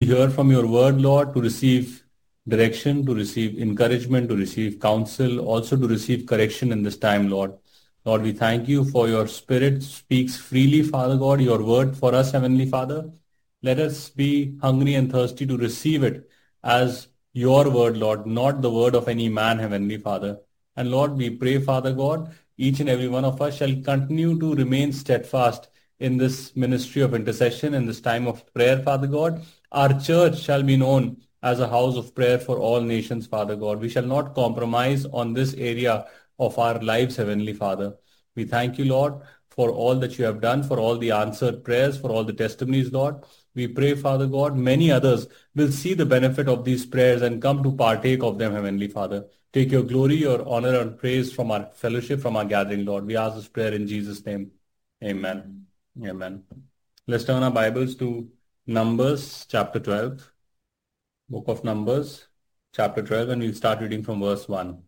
hear from your word, Lord, to receive direction, to receive encouragement, to receive counsel, also to receive correction in this time, Lord. Lord, we thank you for your spirit speaks freely, Father God, your word for us, Heavenly Father. Let us be hungry and thirsty to receive it as your word, Lord, not the word of any man, Heavenly Father. And Lord, we pray, Father God, each and every one of us shall continue to remain steadfast in this ministry of intercession, in this time of prayer, Father God. Our church shall be known as a house of prayer for all nations, Father God. We shall not compromise on this area of our lives, Heavenly Father. We thank you, Lord, for all that you have done, for all the answered prayers, for all the testimonies, Lord. We pray, Father God, many others will see the benefit of these prayers and come to partake of them, Heavenly Father. Take your glory, your honor and praise from our fellowship, from our gathering, Lord. We ask this prayer in Jesus' name. Amen. Amen. Let's turn our Bibles to Numbers chapter 12. Book of Numbers chapter 12, and we'll start reading from verse 1.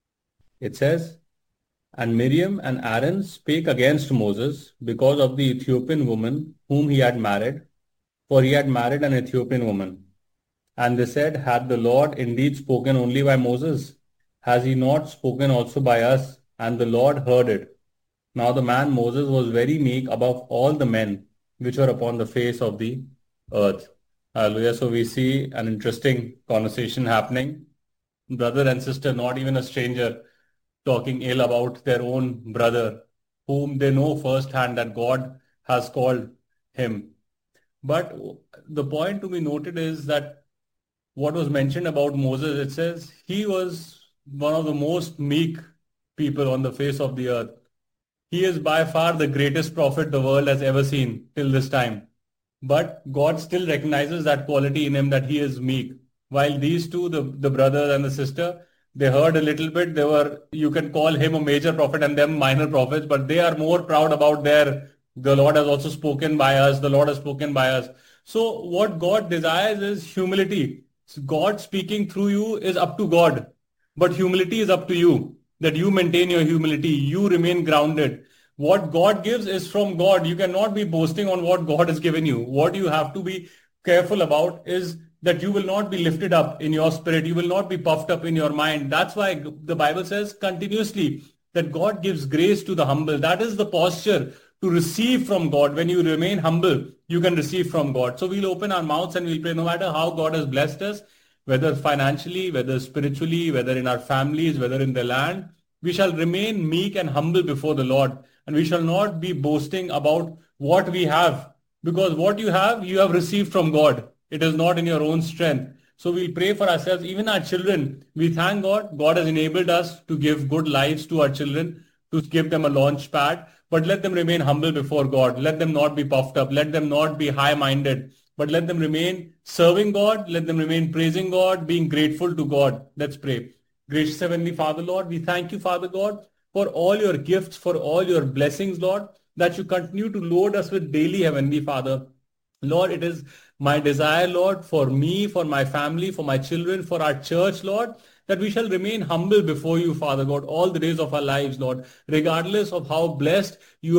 It says, "And Miriam and Aaron spake against Moses because of the Ethiopian woman whom he had married, for he had married an Ethiopian woman. And they said, Hath the Lord indeed spoken only by Moses? Has he not spoken also by us? And the Lord heard it. Now the man Moses was very meek above all the men which were upon the face of the earth." Hallelujah. So we see an interesting conversation happening. Brother and sister, not even a stranger, talking ill about their own brother, whom they know firsthand that God has called him. But the point to be noted is that what was mentioned about Moses, it says he was one of the most meek people on the face of the earth. He is by far the greatest prophet the world has ever seen till this time. But God still recognizes that quality in him, that he is meek. While these two, the brother and the sister, they heard a little bit. You can call him a major prophet and them minor prophets, but they are more proud about the Lord has also spoken by us. The Lord has spoken by us. So what God desires is humility. God speaking through you is up to God, but humility is up to you, that you maintain your humility. You remain grounded. What God gives is from God. You cannot be boasting on what God has given you. What you have to be careful about is that you will not be lifted up in your spirit. You will not be puffed up in your mind. That's why the Bible says continuously that God gives grace to the humble. That is the posture to receive from God. When you remain humble, you can receive from God. So we'll open our mouths and we'll pray. No matter how God has blessed us, whether financially, whether spiritually, whether in our families, whether in the land, we shall remain meek and humble before the Lord. And we shall not be boasting about what we have, because what you have received from God. It is not in your own strength. So we pray for ourselves, even our children. We thank God. God has enabled us to give good lives to our children, to give them a launch pad, but let them remain humble before God. Let them not be puffed up. Let them not be high-minded, but let them remain serving God. Let them remain praising God, being grateful to God. Let's pray. Gracious Heavenly Father, Lord, we thank you, Father God, for all your gifts, for all your blessings, Lord, that you continue to load us with daily, Heavenly Father. Lord, it is my desire, Lord, for me, for my family, for my children, for our church, Lord, that we shall remain humble before you, Father God, all the days of our lives, Lord, regardless of how blessed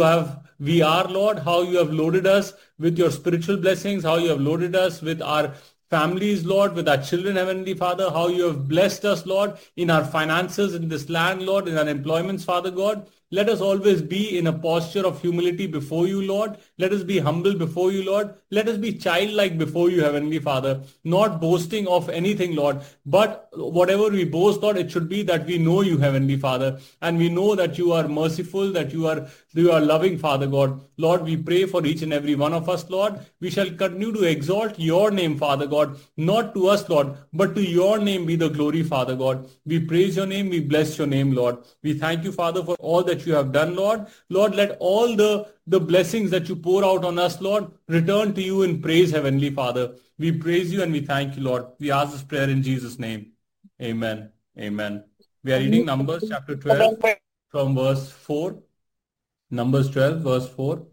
we are, Lord, how you have loaded us with your spiritual blessings, how you have loaded us with our families, Lord, with our children, Heavenly Father, how you have blessed us, Lord, in our finances, in this land, Lord, in our employments, Father God. Let us always be in a posture of humility before you, Lord. Let us be humble before you, Lord. Let us be childlike before you, Heavenly Father, not boasting of anything, Lord. But whatever we boast, Lord, it should be that we know you, Heavenly Father, and we know that you are merciful, that you are loving, Father God. Lord, we pray for each and every one of us, Lord. We shall continue to exalt your name, Father God, not to us, Lord, but to your name be the glory, Father God. We praise your name. We bless your name, Lord. We thank you, Father, for all that you have done, Lord. Lord, let all the blessings that you pour out on us, Lord, return to you in praise, Heavenly Father. We praise you and we thank you, Lord. We ask this prayer in Jesus' name. Amen. Amen. We are reading Numbers chapter 12 from verse 4. Numbers 12, verse 4.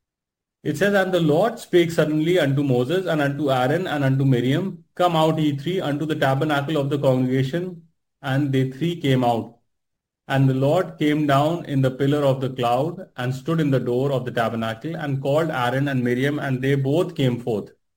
It says, And the Lord spake suddenly unto Moses and unto Aaron and unto Miriam, Come out ye three unto the tabernacle of the congregation. And they three came out. And the Lord came down in the pillar of the cloud and stood in the door of the tabernacle and called Aaron and Miriam, and they both came forth.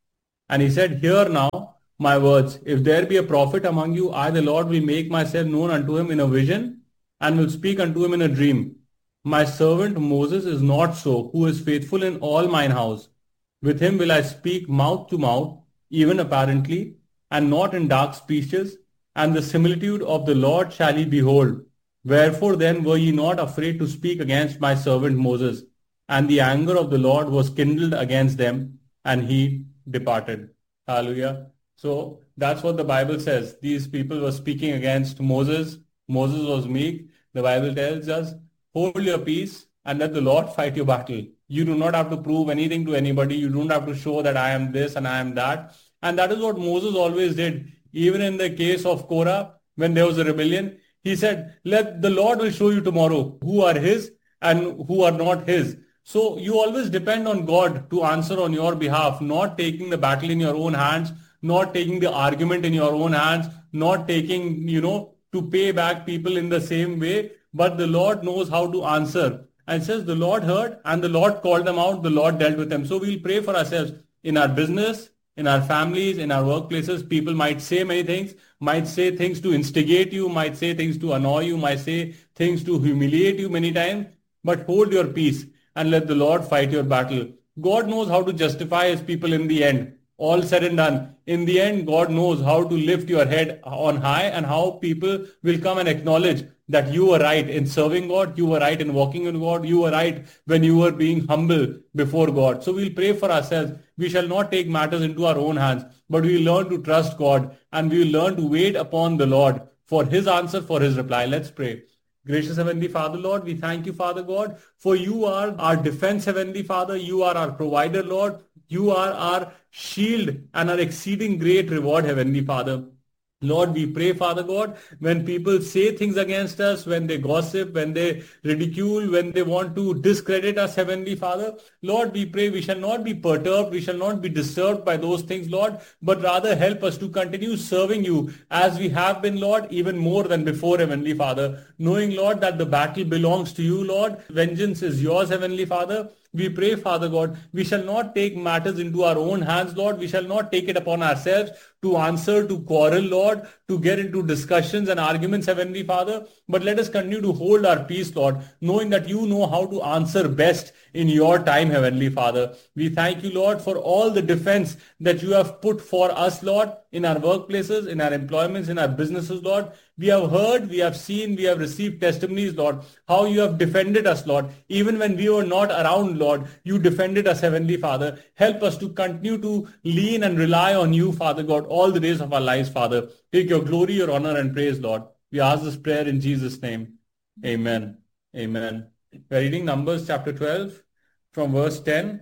And he said, hear now my words. If there be a prophet among you, I, the Lord, will make myself known unto him in a vision and will speak unto him in a dream. My servant Moses is not so, who is faithful in all mine house. With him will I speak mouth to mouth, even apparently, and not in dark speeches, and the similitude of the Lord shall ye behold. Wherefore then were ye not afraid to speak against my servant Moses? And the anger of the Lord was kindled against them, and he departed. Hallelujah. So that's what the Bible says. These people were speaking against Moses. Moses was meek. The Bible tells us, hold your peace and let the Lord fight your battle. You do not have to prove anything to anybody. You don't have to show that I am this and I am that. And that is what Moses always did. Even in the case of Korah, when there was a rebellion, he said, let the Lord will show you tomorrow who are his and who are not his. So you always depend on God to answer on your behalf, not taking the battle in your own hands, not taking the argument in your own hands, not taking, to pay back people in the same way. But the Lord knows how to answer. And says the Lord heard and the Lord called them out, the Lord dealt with them. So we'll pray for ourselves in our business, in our families, in our workplaces. People might say many things, might say things to instigate you, might say things to annoy you, might say things to humiliate you many times. But hold your peace and let the Lord fight your battle. God knows how to justify his people in the end. All said and done. In the end, God knows how to lift your head on high and how people will come and acknowledge that you were right in serving God, you were right in walking with God, you were right when you were being humble before God. So we'll pray for ourselves. We shall not take matters into our own hands, but we will learn to trust God and we will learn to wait upon the Lord for his answer, for his reply. Let's pray. Gracious Heavenly Father, Lord, we thank you, Father God, for you are our defense, Heavenly Father. You are our provider, Lord. You are our shield and our exceeding great reward, Heavenly Father. Lord, we pray, Father God, when people say things against us, when they gossip, when they ridicule, when they want to discredit us, Heavenly Father, Lord, we pray we shall not be perturbed, we shall not be disturbed by those things, Lord, but rather help us to continue serving you as we have been, Lord, even more than before, Heavenly Father, knowing, Lord, that the battle belongs to you, Lord. Vengeance is yours, Heavenly Father. We pray, Father God, we shall not take matters into our own hands, Lord. We shall not take it upon ourselves to answer, to quarrel, Lord, to get into discussions and arguments, Heavenly Father. But let us continue to hold our peace, Lord, knowing that you know how to answer best in your time, Heavenly Father. We thank you, Lord, for all the defense that you have put for us, Lord, in our workplaces, in our employments, in our businesses, Lord. We have heard, we have seen, we have received testimonies, Lord, how you have defended us, Lord. Even when we were not around, Lord, you defended us, Heavenly Father. Help us to continue to lean and rely on you, Father God, all the days of our lives, Father. Take your glory, your honor and praise, Lord. We ask this prayer in Jesus' name. Amen. Amen. We're reading Numbers chapter 12 from verse 10.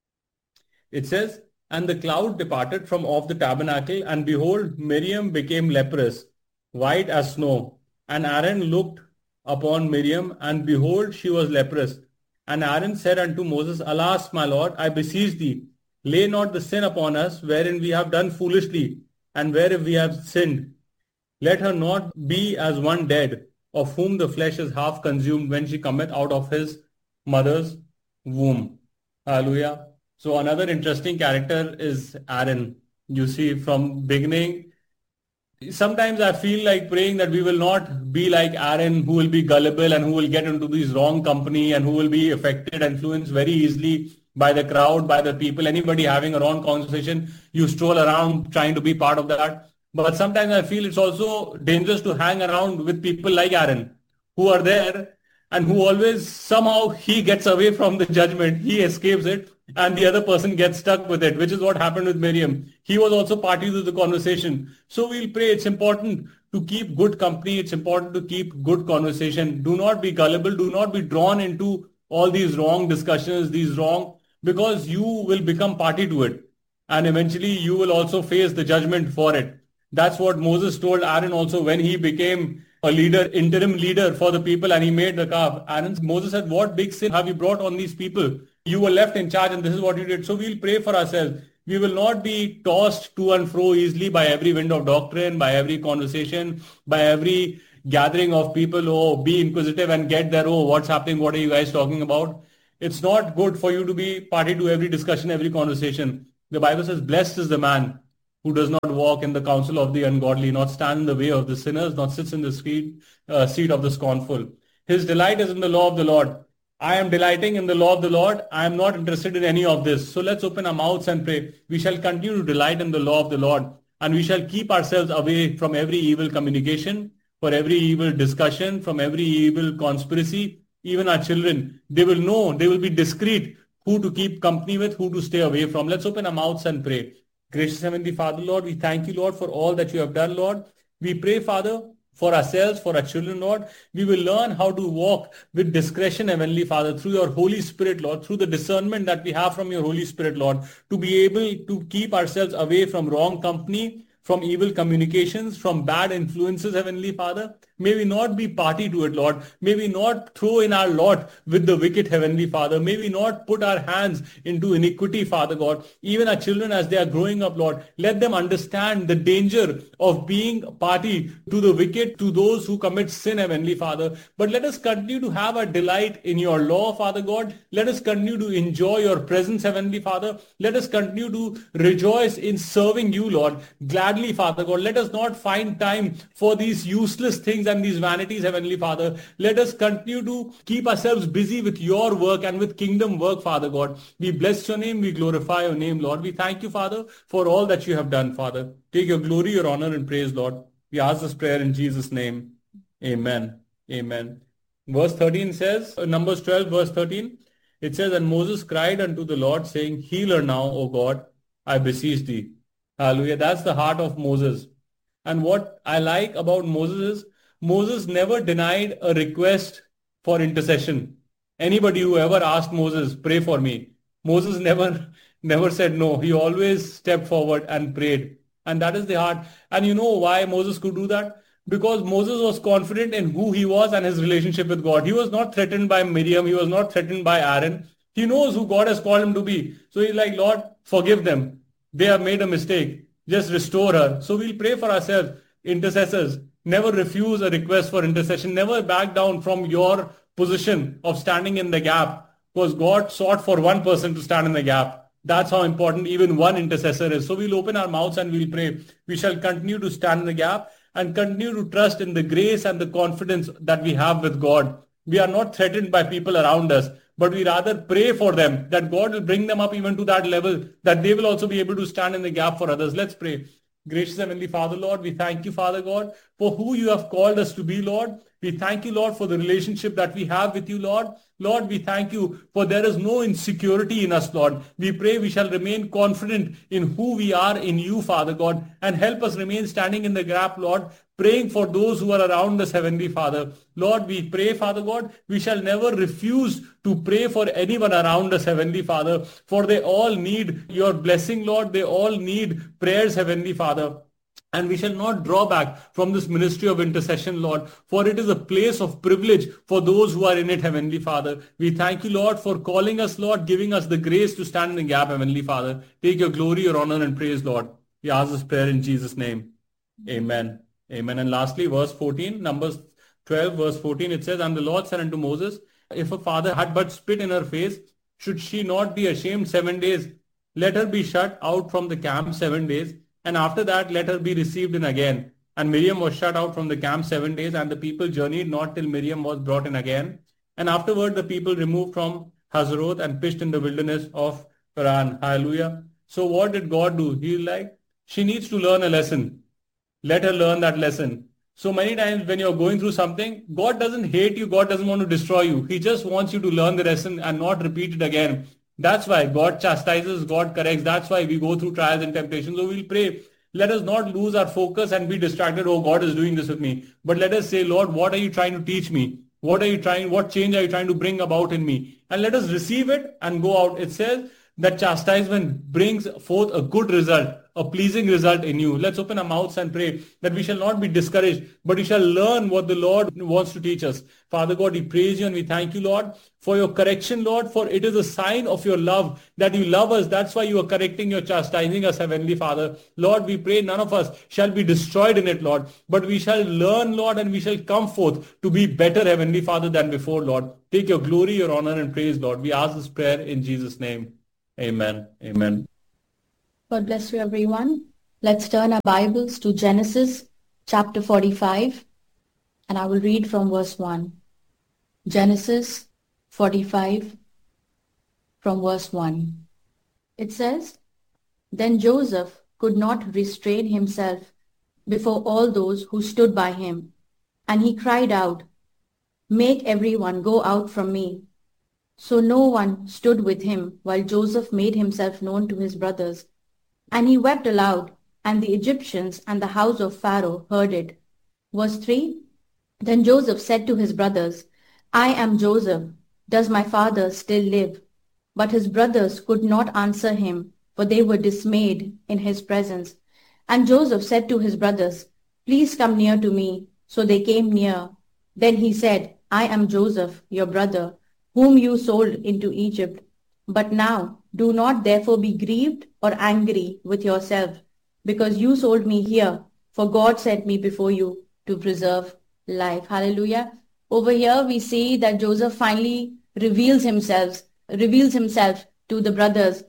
It says, and the cloud departed from off the tabernacle, and behold, Miriam became leprous, white as snow. And Aaron looked upon Miriam, and behold, she was leprous. And Aaron said unto Moses, alas, my Lord, I beseech thee, lay not the sin upon us, wherein we have done foolishly, and wherein we have sinned. Let her not be as one dead, of whom the flesh is half consumed when she cometh out of his mother's womb. Hallelujah. So another interesting character is Aaron. You see, from beginning, sometimes I feel like praying that we will not be like Aaron, who will be gullible and who will get into this wrong company and who will be affected, influenced very easily by the crowd, by the people, anybody having a wrong conversation. You stroll around trying to be part of that. But sometimes I feel it's also dangerous to hang around with people like Aaron, who are there and who always somehow he gets away from the judgment. He escapes it and the other person gets stuck with it, which is what happened with Miriam. He was also party to the conversation. So we'll pray. It's important to keep good company. It's important to keep good conversation. Do not be gullible. Do not be drawn into all these wrong discussions, because you will become party to it. And eventually you will also face the judgment for it. That's what Moses told Aaron also when he became a leader, interim leader for the people, and he made the calf. Moses said, what big sin have you brought on these people? You were left in charge and this is what you did. So we'll pray for ourselves. We will not be tossed to and fro easily by every wind of doctrine, by every conversation, by every gathering of people. Oh, be inquisitive and get there. Oh, what's happening? What are you guys talking about? It's not good for you to be party to every discussion, every conversation. The Bible says, blessed is the man who does not walk in the counsel of the ungodly, not stand in the way of the sinners, not sits in the seat of the scornful. His delight is in the law of the Lord. I am delighting in the law of the Lord. I am not interested in any of this. So let's open our mouths and pray. We shall continue to delight in the law of the Lord, and we shall keep ourselves away from every evil communication, for every evil discussion, from every evil conspiracy. Even our children, they will know, they will be discreet who to keep company with, who to stay away from. Let's open our mouths and pray. Gracious Heavenly Father, Lord, we thank you, Lord, for all that you have done, Lord. We pray, Father, for ourselves, for our children, Lord. We will learn how to walk with discretion, Heavenly Father, through your Holy Spirit, Lord, through the discernment that we have from your Holy Spirit, Lord, to be able to keep ourselves away from wrong company, from evil communications, from bad influences, Heavenly Father. May we not be party to it, Lord. May we not throw in our lot with the wicked, Heavenly Father. May we not put our hands into iniquity, Father God. Even our children, as they are growing up, Lord, let them understand the danger of being party to the wicked, to those who commit sin, Heavenly Father. But let us continue to have a delight in your law, Father God. Let us continue to enjoy your presence, Heavenly Father. Let us continue to rejoice in serving you, Lord, gladly, Father God. Let us not find time for these useless things and these vanities, Heavenly Father. Let us continue to keep ourselves busy with your work and with kingdom work, Father God. We bless your name. We glorify your name, Lord. We thank you, Father, for all that you have done, Father. Take your glory, your honor, and praise, Lord. We ask this prayer in Jesus' name. Amen. Amen. Verse 13 says, Numbers 12, verse 13, it says, and Moses cried unto the Lord, saying, heal her now, O God, I beseech thee. Hallelujah. That's the heart of Moses. And what I like about Moses is, Moses never denied a request for intercession. Anybody who ever asked Moses, pray for me, Moses never said no. He always stepped forward and prayed. And that is the heart. And you know why Moses could do that? Because Moses was confident in who he was and his relationship with God. He was not threatened by Miriam. He was not threatened by Aaron. He knows who God has called him to be. So he's like, Lord, forgive them. They have made a mistake. Just restore her. So we'll pray for ourselves, intercessors. Never refuse a request for intercession. Never back down from your position of standing in the gap, because God sought for one person to stand in the gap. That's how important even one intercessor is. So we'll open our mouths and we'll pray. We shall continue to stand in the gap and continue to trust in the grace and the confidence that we have with God. We are not threatened by people around us, but we rather pray for them, that God will bring them up even to that level, that they will also be able to stand in the gap for others. Let's pray. Gracious Heavenly Father, Lord, we thank you, Father God, for who you have called us to be, Lord. We thank you, Lord, for the relationship that we have with you, Lord. Lord, we thank you for there is no insecurity in us, Lord. We pray we shall remain confident in who we are in you, Father God, and help us remain standing in the gap, Lord, praying for those who are around us, Heavenly Father. Lord, we pray, Father God, we shall never refuse to pray for anyone around us, Heavenly Father, for they all need your blessing, Lord. They all need prayers, Heavenly Father. And we shall not draw back from this ministry of intercession, Lord, for it is a place of privilege for those who are in it, Heavenly Father. We thank you, Lord, for calling us, Lord, giving us the grace to stand in the gap, Heavenly Father. Take your glory, your honor, and praise, Lord. We ask this prayer in Jesus' name. Amen. Amen. And lastly, verse 14, Numbers 12, verse 14, it says, and the Lord said unto Moses, if a father had but spit in her face, should she not be ashamed 7 days? Let her be shut out from the camp 7 days. And after that, let her be received in again. And Miriam was shut out from the camp 7 days, and the people journeyed not till Miriam was brought in again. And afterward, the people removed from Hazeroth and pitched in the wilderness of Paran. Hallelujah. So what did God do? He's like, she needs to learn a lesson. Let her learn that lesson. So many times when you're going through something, God doesn't hate you. God doesn't want to destroy you. He just wants you to learn the lesson and not repeat it again. That's why God chastises, God corrects. That's why we go through trials and temptations. So we'll pray. Let us not lose our focus and be distracted. Oh, God is doing this with me. But let us say, Lord, what are you trying to teach me? What change are you trying to bring about in me? And let us receive it and go out. It says that chastisement brings forth a good result, a pleasing result in you. Let's open our mouths and pray that we shall not be discouraged, but we shall learn what the Lord wants to teach us. Father God, we praise you and we thank you, Lord, for your correction, Lord, for it is a sign of your love that you love us. That's why you are correcting, you're chastising us, Heavenly Father. Lord, we pray none of us shall be destroyed in it, Lord, but we shall learn, Lord, and we shall come forth to be better, Heavenly Father, than before, Lord. Take your glory, your honor, and praise, Lord. We ask this prayer in Jesus' name. Amen. Amen. God bless you, everyone. Let's turn our Bibles to Genesis chapter 45, and I will read from verse 1. Genesis 45 from verse 1. It says, Then Joseph could not restrain himself before all those who stood by him, and he cried out, Make everyone go out from me. So no one stood with him while Joseph made himself known to his brothers. And he wept aloud, and the Egyptians and the house of Pharaoh heard it. Verse 3. Then Joseph said to his brothers, I am Joseph. Does my father still live? But his brothers could not answer him, for they were dismayed in his presence. And Joseph said to his brothers, Please come near to me. So they came near. Then he said, I am Joseph, your brother, whom you sold into Egypt. But now do not therefore be grieved or angry with yourself, because you sold me here, for God sent me before you to preserve life. Hallelujah. Over here we see that Joseph finally reveals himself to the brothers.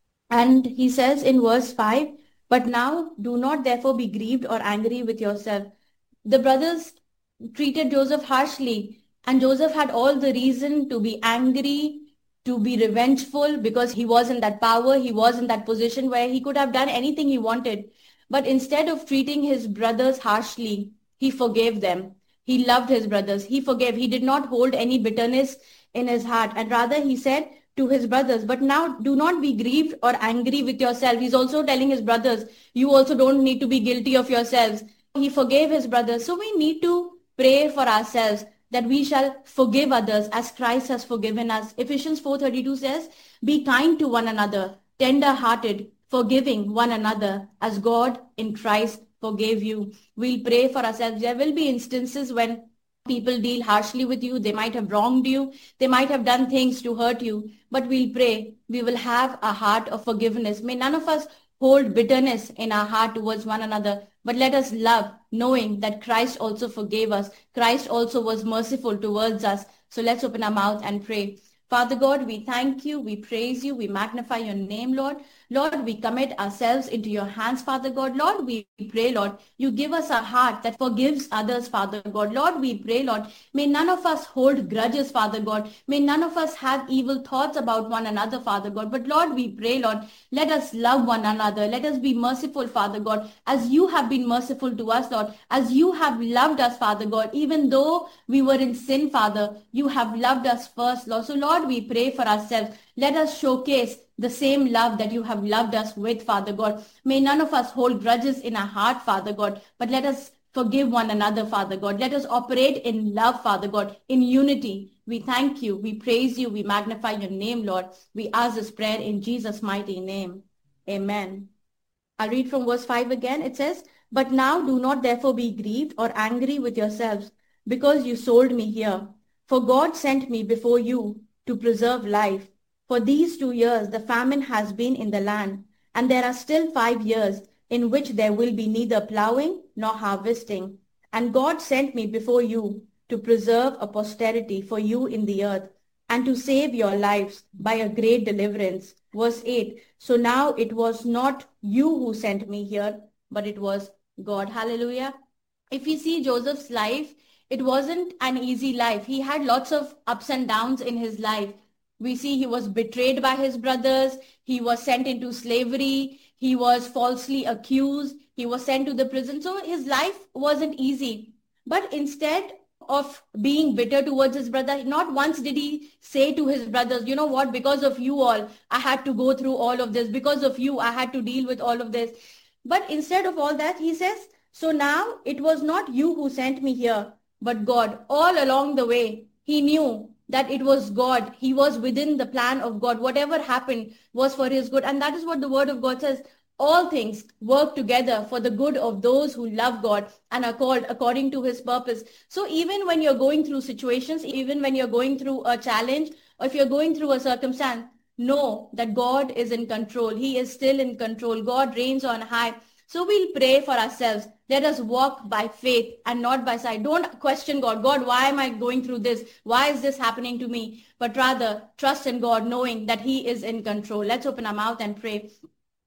And he says in verse 5, But now do not therefore be grieved or angry with yourself. The brothers treated Joseph harshly, and Joseph had all the reason to be angry, to be revengeful, because he was in that power, he was in that position where he could have done anything he wanted. But instead of treating his brothers harshly, he forgave them. He loved his brothers. He forgave. He did not hold any bitterness in his heart. And rather he said to his brothers, but now do not be grieved or angry with yourself. He's also telling his brothers, you also don't need to be guilty of yourselves. He forgave his brothers. So we need to pray for ourselves that we shall forgive others as Christ has forgiven us. Ephesians 4:32 says, be kind to one another, tender-hearted, forgiving one another as God in Christ forgave you. We'll pray for ourselves. There will be instances when people deal harshly with you. They might have wronged you. They might have done things to hurt you. But we'll pray. We will have a heart of forgiveness. May none of us hold bitterness in our heart towards one another, but let us love, knowing that Christ also forgave us. Christ also was merciful towards us. So let's open our mouth and pray. Father God, we thank you, we praise you, we magnify your name, Lord. Lord, we commit ourselves into your hands, Father God. Lord, we pray, Lord, you give us a heart that forgives others, Father God. Lord, we pray, Lord, may none of us hold grudges, Father God. May none of us have evil thoughts about one another, Father God. But Lord, we pray, Lord, let us love one another. Let us be merciful, Father God, as you have been merciful to us, Lord, as you have loved us, Father God. Even though we were in sin, Father, you have loved us first, Lord. So, Lord, we pray for ourselves. Let us showcase the same love that you have loved us with, Father God. May none of us hold grudges in our heart, Father God, but let us forgive one another, Father God. Let us operate in love, Father God, in unity. We thank you, we praise you, we magnify your name, Lord. We ask this prayer in Jesus' mighty name. Amen. I read from verse 5 again. It says, But now do not therefore be grieved or angry with yourselves, because you sold me here. For God sent me before you to preserve life. For these 2 years the famine has been in the land, and there are still 5 years in which there will be neither plowing nor harvesting. And God sent me before you to preserve a posterity for you in the earth, and to save your lives by a great deliverance. Verse 8, so now it was not you who sent me here, but it was God. Hallelujah. If we see Joseph's life, it wasn't an easy life. He had lots of ups and downs in his life. We see he was betrayed by his brothers. He was sent into slavery. He was falsely accused. He was sent to the prison. So his life wasn't easy. But instead of being bitter towards his brother, not once did he say to his brothers, you know what, because of you all, I had to go through all of this. Because of you, I had to deal with all of this. But instead of all that, he says, so now it was not you who sent me here, but God. All along the way, he knew that it was God. He was within the plan of God. Whatever happened was for his good. And that is what the word of God says. All things work together for the good of those who love God and are called according to his purpose. So even when you're going through situations, even when you're going through a challenge, or if you're going through a circumstance, know that God is in control. He is still in control. God reigns on high. So we'll pray for ourselves. Let us walk by faith and not by sight. Don't question God. God, why am I going through this? Why is this happening to me? But rather trust in God, knowing that he is in control. Let's open our mouth and pray.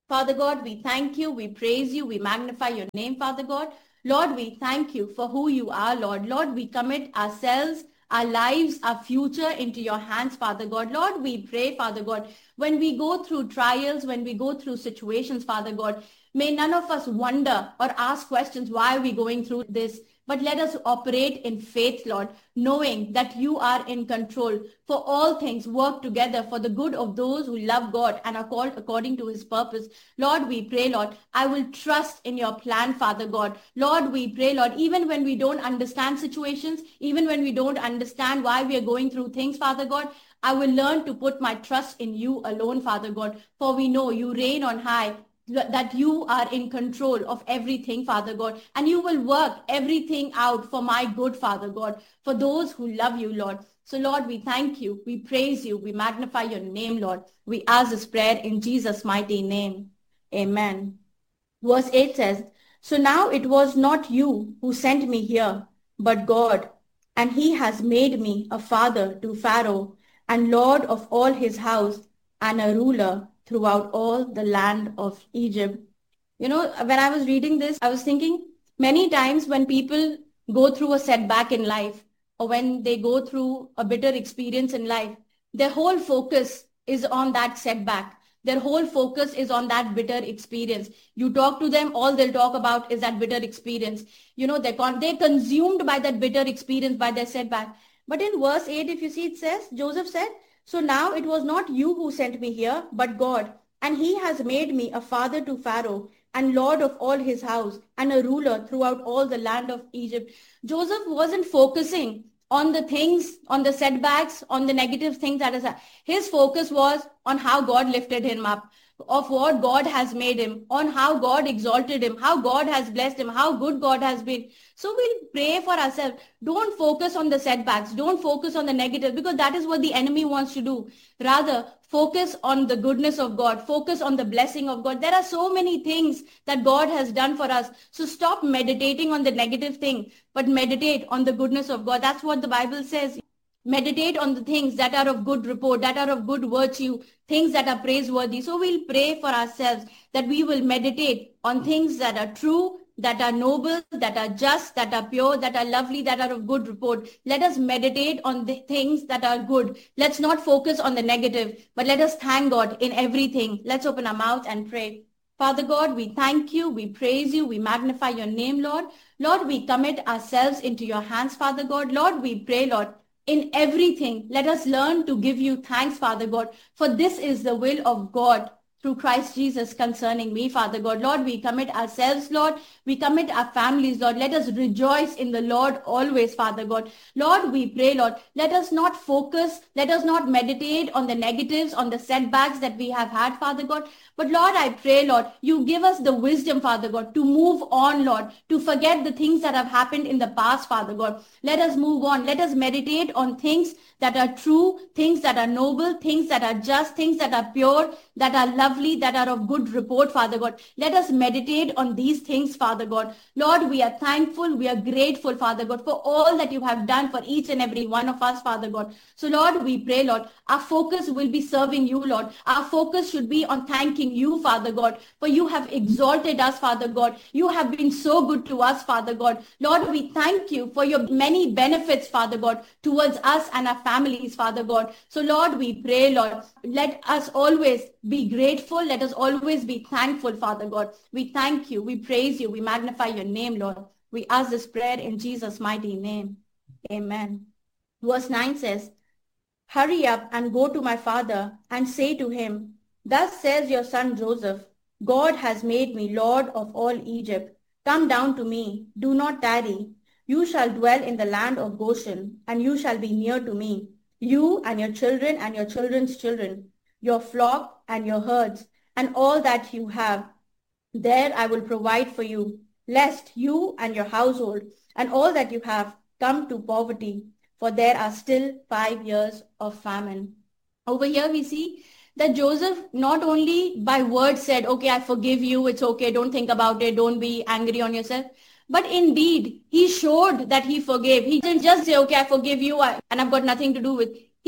Father God, we thank you, we praise you, we magnify your name, Father God. Lord, we thank you for who you are, Lord. Lord, we commit ourselves, our lives, our future into your hands, Father God. Lord, we pray, Father God, when we go through trials, when we go through situations, Father God, may none of us wonder or ask questions, why are we going through this? But let us operate in faith, Lord, knowing that you are in control. For all things work together for the good of those who love God and are called according to his purpose. Lord, we pray, Lord, I will trust in your plan, Father God. Lord, we pray, Lord, even when we don't understand situations, even when we don't understand why we are going through things, Father God, I will learn to put my trust in you alone, Father God, for we know you reign on high, that you are in control of everything, Father God, and you will work everything out for my good, Father God, for those who love you, Lord. So, Lord, we thank you, we praise you, we magnify your name, Lord. We ask this prayer in Jesus' mighty name. Amen. Verse 8 says, so now it was not you who sent me here, but God, and he has made me a father to Pharaoh and lord of all his house and a ruler throughout all the land of Egypt. You know, when I was reading this, I was thinking many times when people go through a setback in life or when they go through a bitter experience in life, their whole focus is on that setback. Their whole focus is on that bitter experience. You talk to them, all they'll talk about is that bitter experience. You know, they're consumed by that bitter experience, by their setback. But in verse 8, if you see, it says, Joseph said, so now it was not you who sent me here, but God. And he has made me a father to Pharaoh and lord of all his house and a ruler throughout all the land of Egypt. Joseph wasn't focusing on the things, on the setbacks, on the negative things that is. His focus was on how God lifted him up, of what God has made him, on how God exalted him, how God has blessed him, how good God has been. So we'll pray for ourselves. Don't focus on the setbacks. Don't focus on the negative, because that is what the enemy wants to do. Rather, focus on the goodness of God. Focus on the blessing of God. There are so many things that God has done for us. So stop meditating on the negative thing, but meditate on the goodness of God. That's what the Bible says. Meditate on the things that are of good report, that are of good virtue, things that are praiseworthy. So we'll pray for ourselves that we will meditate on things that are true, that are noble, that are just, that are pure, that are lovely, that are of good report. Let us meditate on the things that are good. Let's not focus on the negative, but let us thank God in everything. Let's open our mouth and pray. Father God, we thank you, we praise you, we magnify your name, Lord. Lord, we commit ourselves into your hands, Father God. Lord, we pray, Lord, in everything, let us learn to give you thanks, Father God, for this is the will of God through Christ Jesus concerning me, Father God. Lord, we commit ourselves, Lord. We commit our families, Lord. Let us rejoice in the Lord always, Father God. Lord, we pray, Lord, let us not focus, let us not meditate on the negatives, on the setbacks that we have had, Father God. But Lord, I pray, Lord, you give us the wisdom, Father God, to move on, Lord, to forget the things that have happened in the past, Father God. Let us move on. Let us meditate on things that are true, things that are noble, things that are just, things that are pure, that are lovely, that are of good report, Father God. Let us meditate on these things, Father God. Lord, we are thankful, we are grateful, Father God, for all that you have done for each and every one of us, Father God. So Lord, we pray, Lord, our focus will be serving you, Lord. Our focus should be on thanking you, Father God, for you have exalted us, Father God. You have been so good to us, Father God. Lord, we thank you for your many benefits, Father God, towards us and our families, Father God. So Lord, we pray, Lord, let us always be grateful. Let us always be thankful, Father God. We thank you. We praise you. We magnify your name, Lord. We ask this prayer in Jesus' mighty name. Amen. Verse 9 says, hurry up and go to my father and say to him, thus says your son Joseph, God has made me Lord of all Egypt. Come down to me. Do not tarry. You shall dwell in the land of Goshen, and you shall be near to me, you and your children and your children's children, your flock and your herds, and all that you have. There I will provide for you, lest you and your household and all that you have come to poverty, for there are still 5 years of famine. Over here we see that Joseph not only by words said, okay, I forgive you, it's okay, don't think about it, don't be angry on yourself. But indeed, he showed that he forgave. He didn't just say, okay, I forgive you and I've got nothing to do with.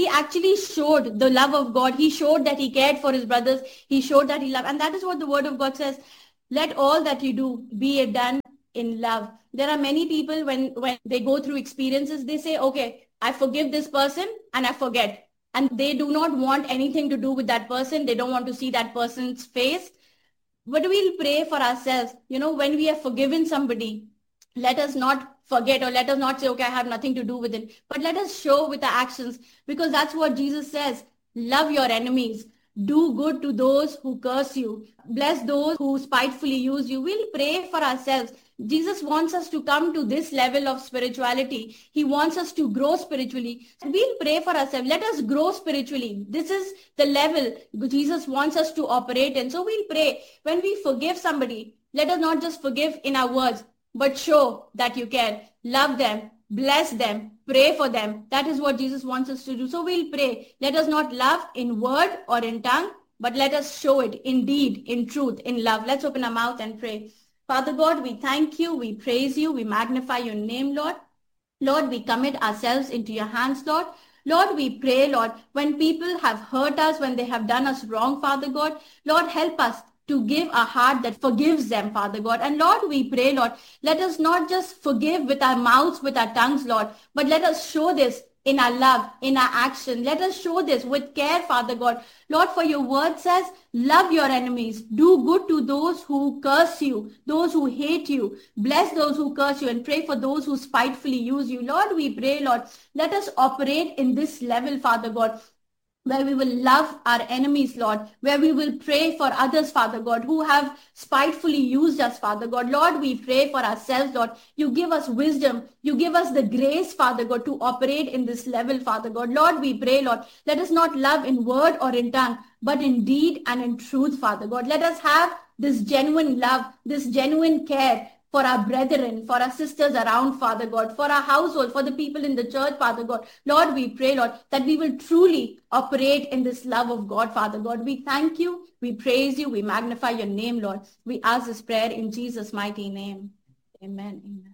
He actually showed the love of God. He showed that he cared for his brothers. He showed that he loved. And that is what the word of God says. Let all that you do be it done in love. There are many people when they go through experiences, they say, okay, I forgive this person and I forget. And they do not want anything to do with that person. They don't want to see that person's face. But we'll pray for ourselves. When we have forgiven somebody, let us not forget, or let us not say, okay, I have nothing to do with it. But let us show with our actions, because that's what Jesus says. Love your enemies. Do good to those who curse you. Bless those who spitefully use you. We'll pray for ourselves. Jesus wants us to come to this level of spirituality. He wants us to grow spiritually. We'll pray for ourselves. Let us grow spiritually. This is the level Jesus wants us to operate in. So we'll pray. When we forgive somebody, let us not just forgive in our words, but show that you care. Love them. Bless them. Pray for them. That is what Jesus wants us to do. So we'll pray. Let us not love in word or in tongue, but let us show it in deed, in truth, in love. Let's open our mouth and pray. Father God, we thank you, we praise you, we magnify your name, Lord. Lord, we commit ourselves into your hands, Lord. Lord, we pray, Lord, when people have hurt us, when they have done us wrong, Father God, Lord, help us to give a heart that forgives them, Father God. And Lord, we pray, Lord, let us not just forgive with our mouths, with our tongues, Lord, but let us show this in our love, in our action. Let us show this with care, Father God. Lord, for your word says, love your enemies. Do good to those who curse you, those who hate you. Bless those who curse you and pray for those who spitefully use you. Lord, we pray, Lord, let us operate in this level, Father God, where we will love our enemies, Lord, where we will pray for others, Father God, who have spitefully used us, Father God. Lord, we pray for ourselves, Lord. You give us wisdom. You give us the grace, Father God, to operate in this level, Father God. Lord, we pray, Lord, let us not love in word or in tongue, but in deed and in truth, Father God. Let us have this genuine love, this genuine care for our brethren, for our sisters around, Father God, for our household, for the people in the church, Father God. Lord, we pray, Lord, that we will truly operate in this love of God, Father God. We thank you, we praise you, we magnify your name, Lord. We ask this prayer in Jesus' mighty name. Amen. Amen.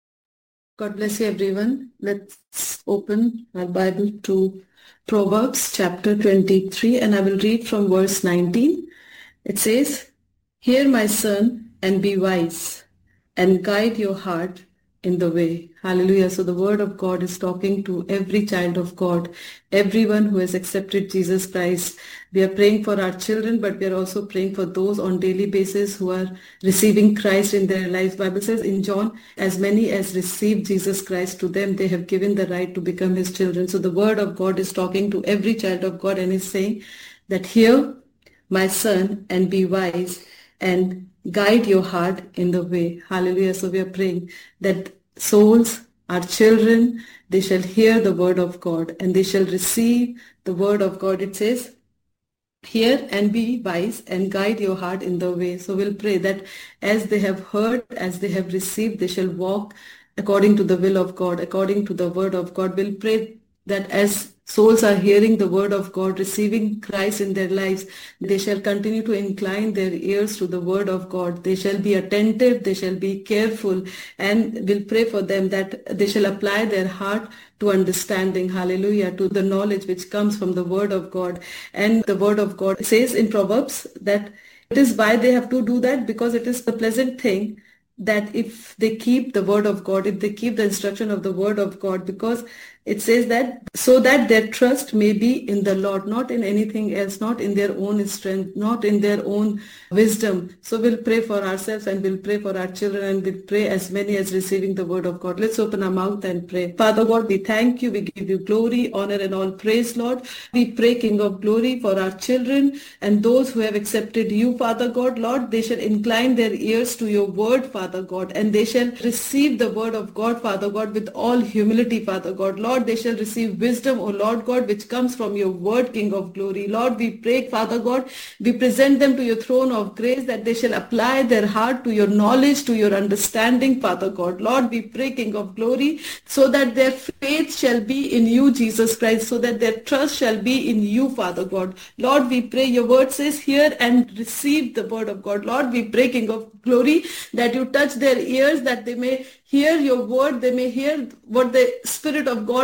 God bless you, everyone. Let's open our Bible to Proverbs chapter 23, and I will read from verse 19. It says, "Hear, my son, and be wise, and guide your heart in the way." Hallelujah. So the word of God is talking to every child of God, everyone who has accepted Jesus Christ. We are praying for our children, but we are also praying for those on daily basis who are receiving Christ in their lives. Bible says in John, as many as received Jesus Christ, to them they have given the right to become his children. So the word of God is talking to every child of God and is saying that, "Hear, my son, and be wise, and guide your heart in the way." Hallelujah. So we are praying that souls, our children, they shall hear the word of God and they shall receive the word of God. It says, "Hear and be wise and guide your heart in the way." So we'll pray that as they have heard, as they have received, they shall walk according to the will of God, according to the word of God. We'll pray that as souls are hearing the word of God, receiving Christ in their lives, they shall continue to incline their ears to the word of God. They shall be attentive, they shall be careful, and we'll pray for them that they shall apply their heart to understanding, hallelujah, to the knowledge which comes from the word of God. And the word of God says in Proverbs that it is why they have to do that, because it is the pleasant thing that if they keep the word of God, if they keep the instruction of the word of God, because it says that so that their trust may be in the Lord, not in anything else, not in their own strength, not in their own wisdom. So we'll pray for ourselves and we'll pray for our children and we'll pray as many as receiving the word of God. Let's open our mouth and pray. Father God, we thank you. We give you glory, honor, and all praise, Lord. We pray, King of glory, for our children and those who have accepted you, Father God. Lord, they shall incline their ears to your word, Father God, and they shall receive the word of God, Father God, with all humility, Father God. Lord, they shall receive wisdom, O Lord God, which comes from your word, King of glory. Lord, we pray, Father God, we present them to your throne of grace that they shall apply their heart to your knowledge, to your understanding, Father God. Lord, we pray, King of glory, so that their faith shall be in you, Jesus Christ, so that their trust shall be in you, Father God. Lord, we pray, your word says, hear and receive the word of God. Lord, we pray, King of glory, that you touch their ears, that they may hear your word, they may hear what the Spirit of God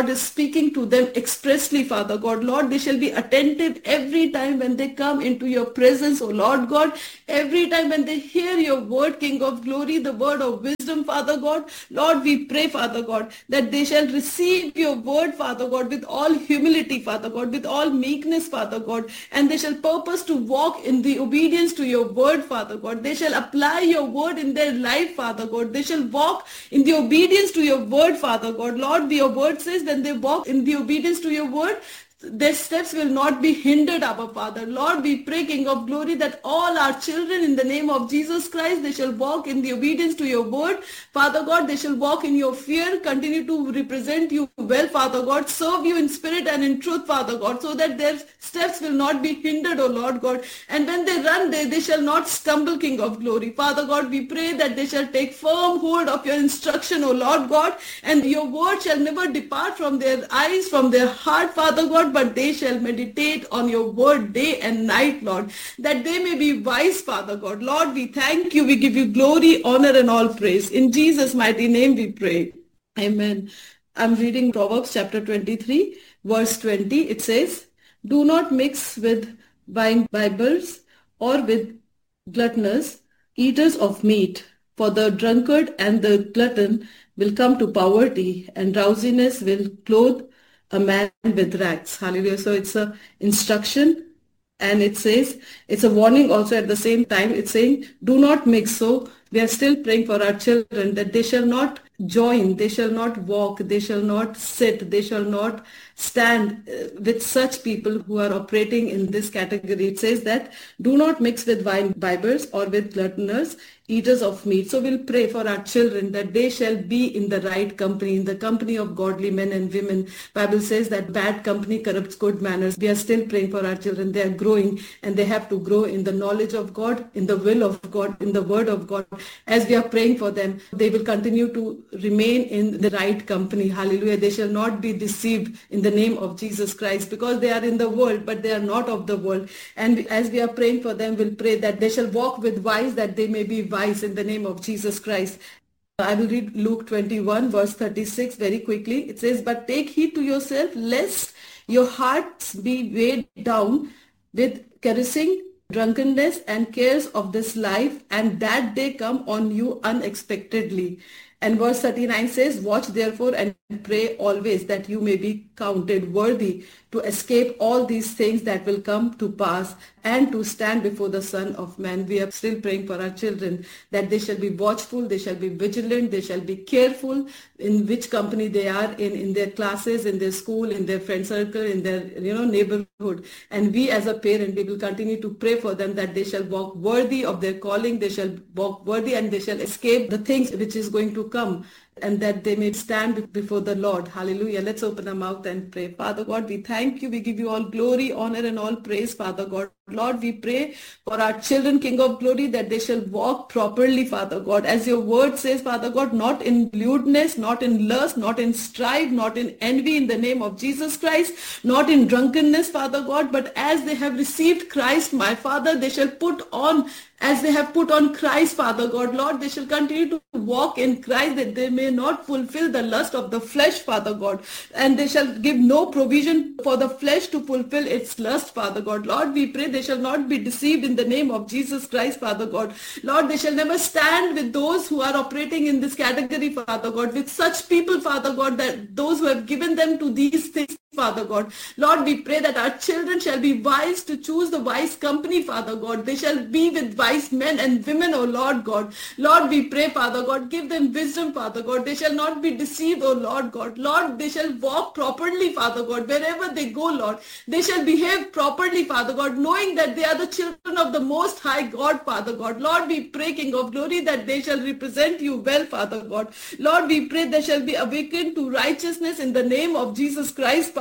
God is speaking to them expressly, Father God. Lord, they shall be attentive every time when they come into your presence, oh Lord God. Every time when they hear your word, King of glory, the word of wisdom, Father God. Lord, we pray, Father God, that they shall receive your word, Father God, with all humility, Father God, with all meekness, Father God, and they shall purpose to walk in the obedience to your word, Father God. They shall apply your word in their life, Father God. They shall walk in the obedience to your word, Father God. Lord, your word says when they walk in the obedience to your word, their steps will not be hindered, Abba Father. Lord, we pray, King of glory, that all our children in the name of Jesus Christ, they shall walk in the obedience to your word. Father God, they shall walk in your fear, continue to represent you well, Father God, serve you in spirit and in truth, Father God, so that their steps will not be hindered, O Lord God. And when they run, they shall not stumble, King of glory. Father God, we pray that they shall take firm hold of your instruction, O Lord God, and your word shall never depart from their eyes, from their heart, Father God, but they shall meditate on your word day and night, Lord, that they may be wise, Father God. Lord, we thank you. We give you glory, honor, and all praise. In Jesus' mighty name we pray. Amen. I'm reading Proverbs chapter 23, verse 20. It says, do not mix with wine bibbers or with gluttonous, eaters of meat, for the drunkard and the glutton will come to poverty, and drowsiness will clothe a man with rags. Hallelujah. So it's a instruction, and it says, it's a warning also at the same time. It's saying, do not mix. So we are still praying for our children that they shall not join, they shall not walk, they shall not sit, they shall not stand with such people who are operating in this category. It says that do not mix with wine bibbers or with gluttonous, eaters of meat. So we'll pray for our children that they shall be in the right company, in the company of godly men and women. Bible says that bad company corrupts good manners. We are still praying for our children. They are growing, and they have to grow in the knowledge of God, in the will of God, in the word of God. As we are praying for them, they will continue to remain in the right company. Hallelujah. They shall not be deceived in the name of Jesus Christ, because they are in the world, but they are not of the world. And as we are praying for them, we'll pray that they shall walk with wise, that they may be wise in the name of Jesus Christ. I will read Luke 21 verse 36 very quickly. It says, but take heed to yourself, lest your hearts be weighed down with caressing, drunkenness, and cares of this life, and that day come on you unexpectedly. And verse 39 says, watch therefore and pray always, that you may be counted worthy to escape all these things that will come to pass, and to stand before the Son of Man. We are still praying for our children that they shall be watchful, they shall be vigilant, they shall be careful in which company they are in their classes, in their school, in their friend circle, in their neighborhood. And we as a parent, we will continue to pray for them that they shall walk worthy of their calling, they shall walk worthy, and they shall escape the things which is going to come, and that they may stand before the Lord. Hallelujah. Let's open our mouth and pray. Father God, we thank you. We give you all glory, honor, and all praise, Father God. Lord, we pray for our children, King of glory, that they shall walk properly, Father God. As your word says, Father God, not in lewdness, not in lust, not in strife, not in envy, in the name of Jesus Christ, not in drunkenness, Father God, but as they have received Christ, my Father, they shall put on, as they have put on Christ, Father God. Lord, they shall continue to walk in Christ, that they may not fulfill the lust of the flesh, Father God, and they shall give no provision for the flesh to fulfill its lust, Father God. Lord, we pray they shall not be deceived in the name of Jesus Christ, Father God. Lord, they shall never stand with those who are operating in this category, Father God, with such people, Father God, that those who have given them to these things, Father God. Lord, we pray that our children shall be wise to choose the wise company, Father God. They shall be with wise men and women, O Lord God. Lord, we pray, Father God, give them wisdom, Father God. They shall not be deceived, O Lord God. Lord, they shall walk properly, Father God. Wherever they go, Lord, they shall behave properly, Father God, knowing that they are the children of the Most High God, Father God. Lord, we pray, King of glory, that they shall represent you well, Father God. Lord, we pray they shall be awakened to righteousness in the name of Jesus Christ, Father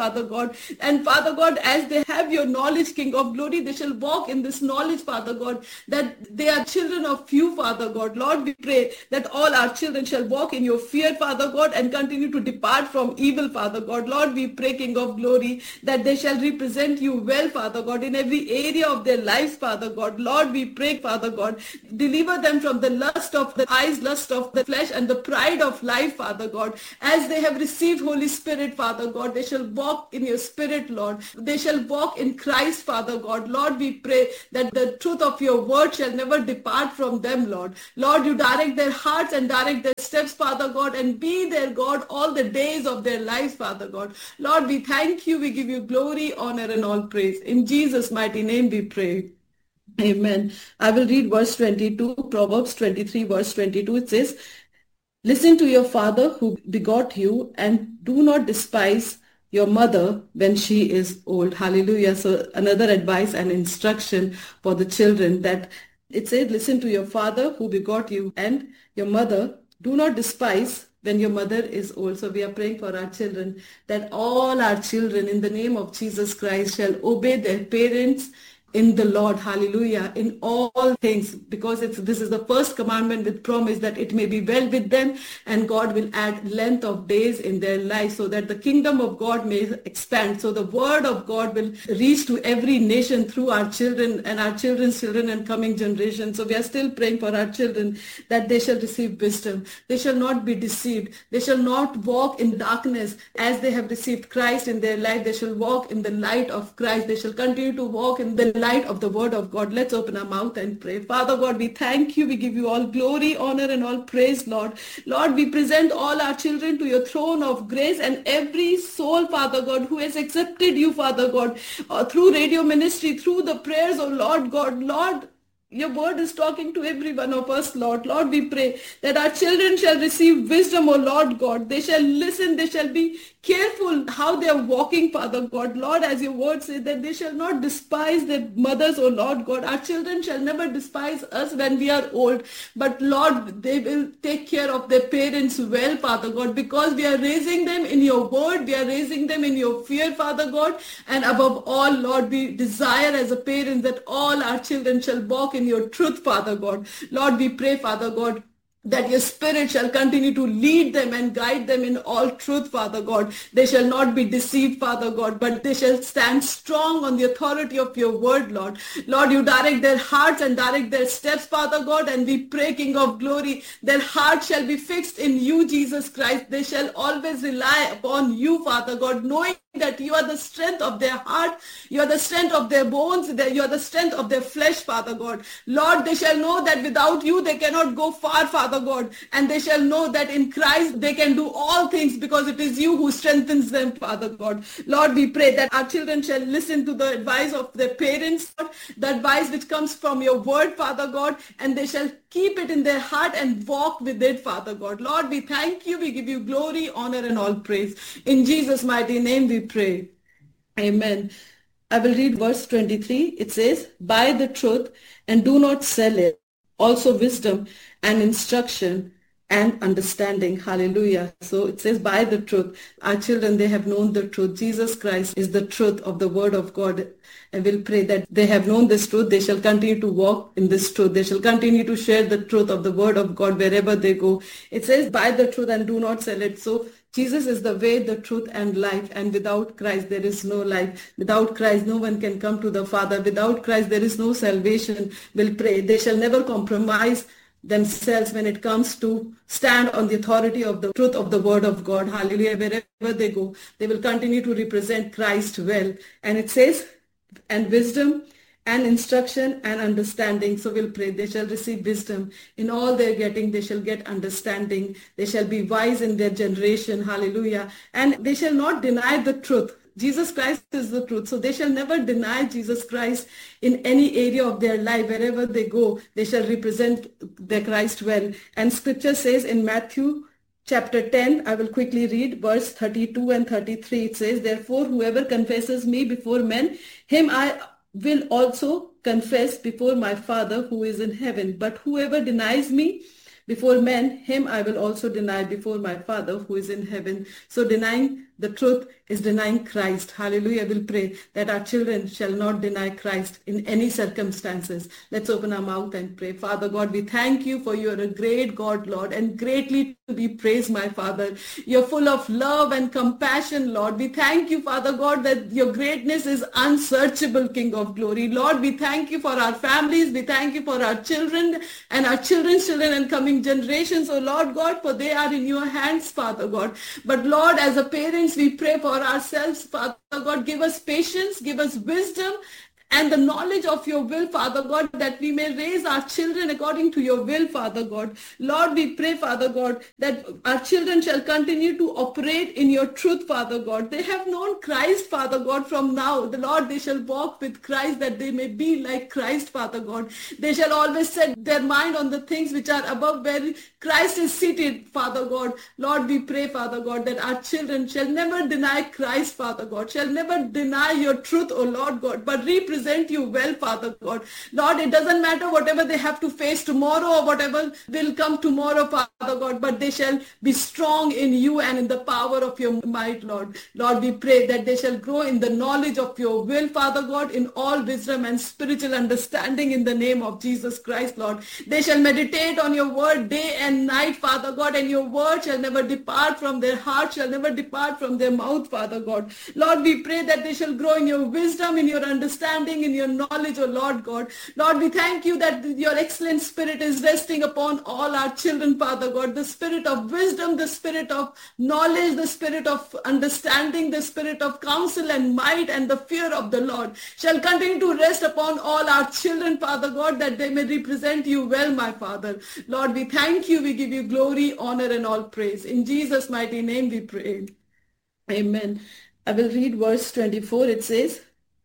Father God. And Father God, as they have your knowledge, King of glory, they shall walk in this knowledge, Father God, that they are children of you, Father God. Lord, we pray that all our children shall walk in your fear, Father God, and continue to depart from evil, Father God. Lord, we pray, King of glory, that they shall represent you well, Father God, in every area of their lives, Father God. Lord, we pray, Father God, deliver them from the lust of the eyes, lust of the flesh, and the pride of life, Father God. As they have received Holy Spirit, Father God, they shall walk in your spirit, Lord. They shall walk in Christ, Father God. Lord, we pray that the truth of your word shall never depart from them, Lord. Lord, you direct their hearts and direct their steps, Father God, and be their God all the days of their lives, Father God. Lord, we thank you. We give you glory, honor, and all praise. In Jesus' mighty name we pray. Amen. I will read verse 22, Proverbs 23, verse 22. It says, listen to your father who begot you, and do not despise your mother when she is old. Hallelujah. So another advice and instruction for the children, that it says, listen to your father who begot you and your mother. Do not despise when your mother is old. So we are praying for our children, that all our children in the name of Jesus Christ shall obey their parents in the Lord, hallelujah, in all things, because this is the first commandment with promise that it may be well with them, and God will add length of days in their life so that the kingdom of God may expand. So the word of God will reach to every nation through our children and our children's children and coming generations. So we are still praying for our children that they shall receive wisdom. They shall not be deceived. They shall not walk in darkness. As they have received Christ in their life, they shall walk in the light of Christ. They shall continue to walk in the light of the word of God. Let's open our mouth and pray. Father God, we thank you. We give you all glory, honor, and all praise, Lord. Lord, we present all our children to your throne of grace, and every soul, Father God, who has accepted you, Father God, through radio ministry, through the prayers of Lord God. Lord, your word is talking to every one of us, Lord. Lord, we pray that our children shall receive wisdom, O Lord God. They shall listen. They shall be careful how they are walking, Father God. Lord, as your word says, that they shall not despise their mothers, O Lord God. Our children shall never despise us when we are old. But Lord, they will take care of their parents well, Father God, because we are raising them in your word. We are raising them in your fear, Father God. And above all, Lord, we desire as a parent that all our children shall walk in your truth, Father God. Lord, we pray, Father God, that your spirit shall continue to lead them and guide them in all truth, Father God. They shall not be deceived, Father God, but they shall stand strong on the authority of your word, Lord. Lord, you direct their hearts and direct their steps, Father God, and we pray, King of glory, their heart shall be fixed in you, Jesus Christ. They shall always rely upon you, Father God, knowing that you are the strength of their heart, you are the strength of their bones, you are the strength of their flesh, Father God. Lord, they shall know that without you they cannot go far, Father God, and they shall know that in Christ they can do all things because it is you who strengthens them, Father God. Lord, we pray that our children shall listen to the advice of their parents, Lord, the advice which comes from your word, Father God, and they shall keep it in their heart and walk with it, Father God. Lord, we thank you. We give you glory, honor, and all praise. In Jesus' mighty name we pray. Amen. I will read verse 23. It says, buy the truth and do not sell it. Also wisdom and instruction and understanding. Hallelujah. So it says, buy the truth. Our children, they have known the truth. Jesus Christ is the truth of the word of God. And we'll pray that they have known this truth. They shall continue to walk in this truth. They shall continue to share the truth of the word of God wherever they go. It says, buy the truth and do not sell it. So Jesus is the way, the truth, and life. And without Christ, there is no life. Without Christ, no one can come to the Father. Without Christ, there is no salvation. We'll pray. They shall never compromise themselves when it comes to stand on the authority of the truth of the word of God. Hallelujah. Wherever they go, they will continue to represent Christ well. And it says, and wisdom and instruction and understanding. So we'll pray. They shall receive wisdom. In all they're getting, they shall get understanding. They shall be wise in their generation. Hallelujah. And they shall not deny the truth. Jesus Christ is the truth. So they shall never deny Jesus Christ in any area of their life. Wherever they go, they shall represent their Christ well. And scripture says in Matthew chapter 10, I will quickly read verse 32 and 33. It says, therefore, whoever confesses me before men, him I will also confess before my Father who is in heaven. But whoever denies me before men, him I will also deny before my Father who is in heaven. So denying the truth is denying Christ. Hallelujah. We'll pray that our children shall not deny Christ in any circumstances. Let's open our mouth and pray. Father God, we thank you for you're a great God, Lord, and greatly to be praised, my Father. You're full of love and compassion, Lord. We thank you, Father God, that your greatness is unsearchable, King of glory. Lord, we thank you for our families. We thank you for our children and our children's children and coming generations, oh Lord God, for they are in your hands, Father God. But Lord, as a parents, we pray for ourselves, Father God, give us patience, give us wisdom, and the knowledge of your will, Father God, that we may raise our children according to your will, Father God. Lord, we pray, Father God, that our children shall continue to operate in your truth, Father God. They have known Christ, Father God, from now. The Lord, they shall walk with Christ, that they may be like Christ, Father God. They shall always set their mind on the things which are above, where Christ is seated, Father God. Lord, we pray, Father God, that our children shall never deny Christ, Father God, shall never deny your truth, O Lord God, but represent you well, Father God. Lord, it doesn't matter whatever they have to face tomorrow or whatever will come tomorrow, Father God, but they shall be strong in you and in the power of your might, Lord. Lord, we pray that they shall grow in the knowledge of your will, Father God, in all wisdom and spiritual understanding in the name of Jesus Christ, Lord. They shall meditate on your word day and night, Father God, and your word shall never depart from their heart, shall never depart from their mouth, Father God. Lord, we pray that they shall grow in your wisdom, in your understanding, in your knowledge, O Lord God. Lord, we thank you that your excellent spirit is resting upon all our children, Father God. The spirit of wisdom, the spirit of knowledge, the spirit of understanding, the spirit of counsel and might and the fear of the Lord shall continue to rest upon all our children, Father God, that they may represent you well, my Father. Lord, we thank you. We give you glory, honor, and all praise. In Jesus' mighty name we pray. Amen. I will read verse 24. It says,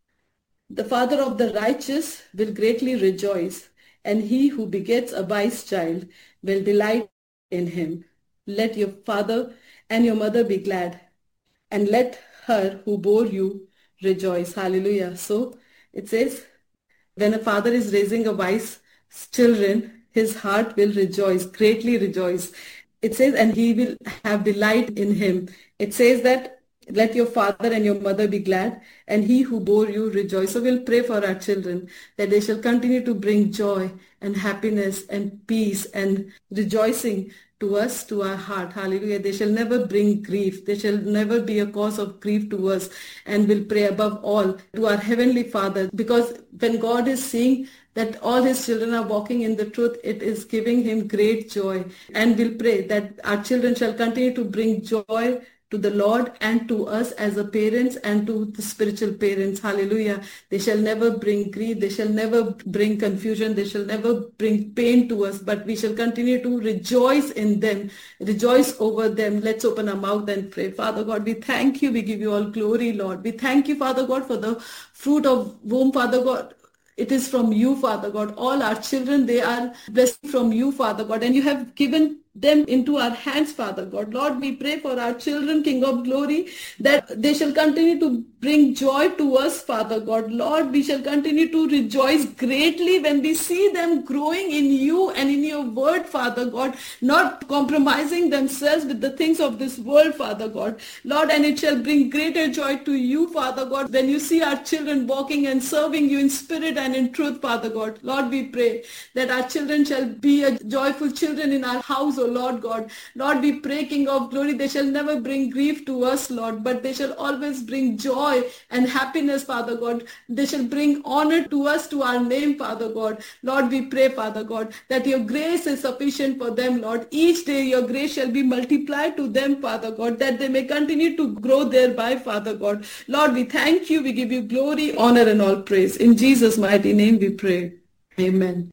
"The father of the righteous will greatly rejoice, and he who begets a wise child will delight in him. Let your father and your mother be glad, and let her who bore you rejoice." Hallelujah. So it says, when a father is raising a wise children, his heart will rejoice, greatly rejoice. It says, and he will have delight in him. It says that let your father and your mother be glad, and he who bore you rejoice. So we'll pray for our children that they shall continue to bring joy and happiness and peace and rejoicing to us, to our heart. Hallelujah. They shall never bring grief. They shall never be a cause of grief to us. And we'll pray above all to our Heavenly Father, because when God is seeing that all his children are walking in the truth, it is giving him great joy. And we'll pray that our children shall continue to bring joy to the Lord and to us as a parents and to the spiritual parents. Hallelujah. They shall never bring grief. They shall never bring confusion. They shall never bring pain to us, but we shall continue to rejoice in them, rejoice over them. Let's open our mouth and pray. Father God, we thank you. We give you all glory, Lord. We thank you, Father God, for the fruit of womb, Father God. It is from you, Father God. All our children, they are blessed from you, Father God. And you have given them into our hands, Father God. Lord, we pray for our children, King of glory, that they shall continue to bring joy to us, Father God. Lord, we shall continue to rejoice greatly when we see them growing in you and in your word, Father God, not compromising themselves with the things of this world, Father God. Lord, and it shall bring greater joy to you, Father God, when you see our children walking and serving you in spirit and in truth, Father God. Lord, we pray that our children shall be a joyful children in our house, O Lord God. Lord, we pray, King of glory, they shall never bring grief to us, Lord, but they shall always bring joy and happiness, Father God. They shall bring honor to us, to our name, Father God. Lord, we pray, Father God, that your grace is sufficient for them, Lord. Each day your grace shall be multiplied to them, Father God, that they may continue to grow thereby, Father God. Lord, we thank you. We give you glory, honor, and all praise. In Jesus' mighty name we pray. Amen.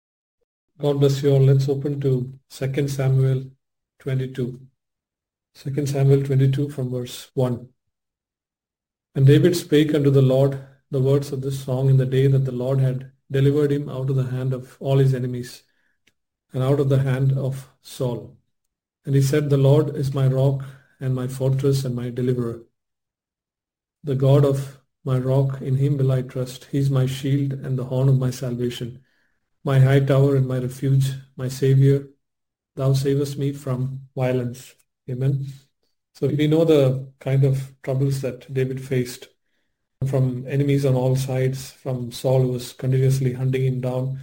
God bless you all. Let's open to 2 Samuel 22. 2 Samuel 22 from verse 1. And David spake unto the Lord the words of this song in the day that the Lord had delivered him out of the hand of all his enemies and out of the hand of Saul. And he said, The Lord is my rock and my fortress and my deliverer. The God of my rock, in him will I trust. He is my shield and the horn of my salvation, my high tower and my refuge, my Savior, thou savest me from violence. Amen. So we know the kind of troubles that David faced from enemies on all sides, from Saul, who was continuously hunting him down.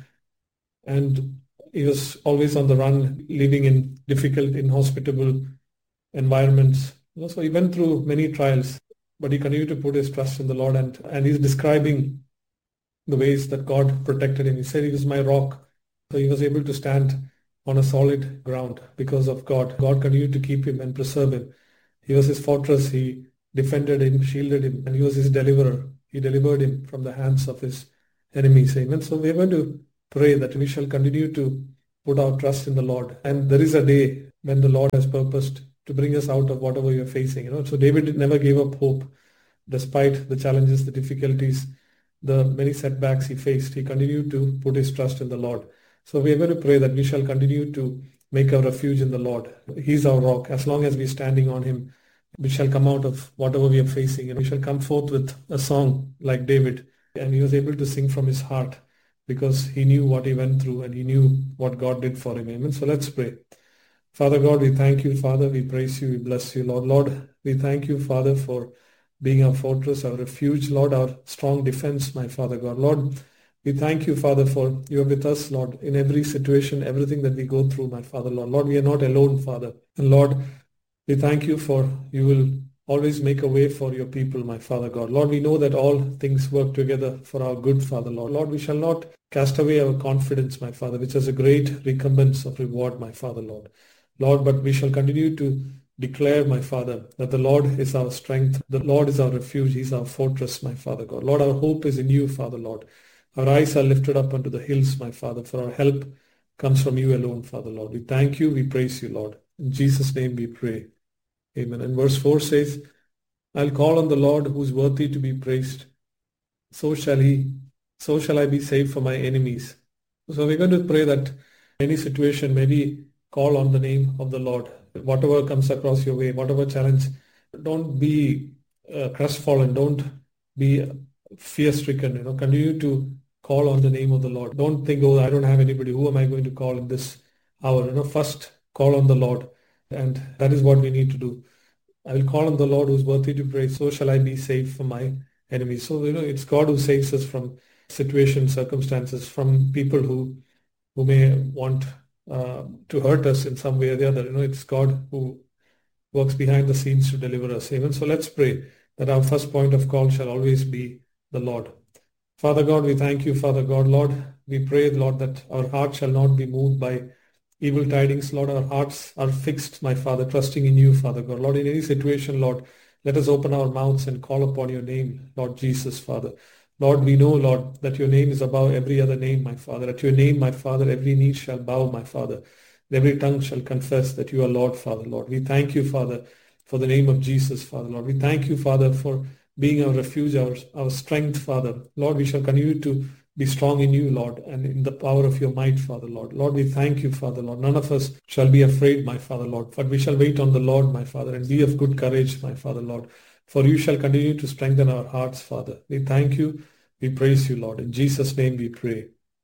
And he was always on the run, living in difficult, inhospitable environments. So he went through many trials, but he continued to put his trust in the Lord. And he's describing the ways that God protected him. He said he was my rock. So he was able to stand on a solid ground because of God. God continued to keep him and preserve him. He was his fortress. He defended him, shielded him, and he was his deliverer. He delivered him from the hands of his enemies. Amen. So we are going to pray that we shall continue to put our trust in the Lord. And there is a day when the Lord has purposed to bring us out of whatever we are facing. So David never gave up hope despite the challenges, the difficulties, the many setbacks he faced. He continued to put his trust in the Lord. So we are going to pray that we shall continue to make our refuge in the Lord. He's our rock. As long as we're standing on him, we shall come out of whatever we are facing, and we shall come forth with a song like David. And he was able to sing from his heart because he knew what he went through and he knew what God did for him. Amen. So let's pray. Father God, we thank you, Father. We praise you. We bless you, Lord. Lord, we thank you, Father, for being our fortress, our refuge, Lord, our strong defense, my Father God. Lord, we thank you, Father, for you are with us, Lord, in every situation, everything that we go through, my Father, Lord. Lord, we are not alone, Father. And Lord, we thank you for you will always make a way for your people, my Father God. Lord, we know that all things work together for our good, Father, Lord. Lord, we shall not cast away our confidence, my Father, which has a great recompense of reward, my Father, Lord. Lord, but we shall continue to declare, my Father, that the Lord is our strength. The Lord is our refuge. He's our fortress, my Father God. Lord, our hope is in you, Father, Lord. Our eyes are lifted up unto the hills, my Father, for our help comes from you alone, Father, Lord. We thank you. We praise you, Lord. In Jesus' name we pray. Amen. And verse 4 says, I'll call on the Lord who's worthy to be praised. So shall I be saved from my enemies. So we're going to pray that any situation, maybe call on the name of the Lord. Whatever comes across your way, whatever challenge, don't be crestfallen. Don't be fear-stricken. Continue to call on the name of the Lord. Don't think, oh, I don't have anybody. Who am I going to call in this hour? First call on the Lord. And that is what we need to do. I will call on the Lord who's worthy to praise. So shall I be saved from my enemies. So, it's God who saves us from situations, circumstances, from people who may want to hurt us in some way or the other. It's God who works behind the scenes to deliver us. Amen. So let's pray that our first point of call shall always be the Lord. Father God, we thank you, Father God. Lord, we pray, Lord, that our heart shall not be moved by evil tidings. Lord, our hearts are fixed, my Father, trusting in you, Father God. Lord, in any situation, Lord, let us open our mouths and call upon your name, Lord Jesus, Father. Lord, we know, Lord, that your name is above every other name, my Father. At your name, my Father, every knee shall bow, my Father. And every tongue shall confess that you are Lord, Father, Lord. We thank you, Father, for the name of Jesus, Father, Lord. We thank you, Father, for being our refuge, our strength, Father. Lord, we shall continue to be strong in you, Lord, and in the power of your might, Father, Lord. Lord, we thank you, Father, Lord. None of us shall be afraid, my Father, Lord, but we shall wait on the Lord, my Father, and be of good courage, my Father, Lord. For you shall continue to strengthen our hearts, Father. We thank you. We praise you, Lord. In Jesus' name we pray.